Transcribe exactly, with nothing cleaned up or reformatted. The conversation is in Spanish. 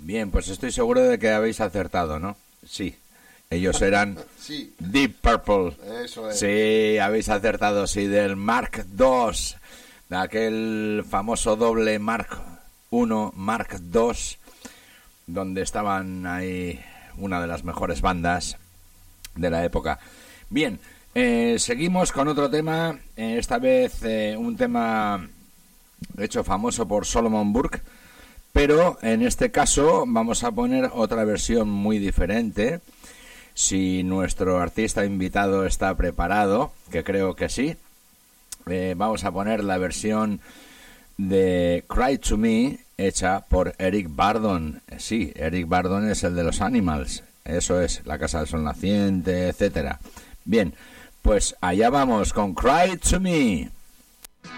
Bien, pues estoy seguro de que habéis acertado, ¿no? Sí. Ellos eran sí. Deep Purple. Eso es. Sí, habéis acertado, sí, del Mark dos, de aquel famoso doble Mark uno, Mark dos, donde estaban ahí una de las mejores bandas de la época. Bien, eh, seguimos con otro tema, eh, esta vez eh, un tema hecho famoso por Solomon Burke, pero en este caso vamos a poner otra versión muy diferente. Si nuestro artista invitado está preparado, que creo que sí, eh, vamos a poner la versión de Cry to Me hecha por Eric Burdon. Sí, Eric Burdon es el de los Animals, eso es, La Casa del Sol Naciente, etcétera. Bien, pues allá vamos con Cry to Me.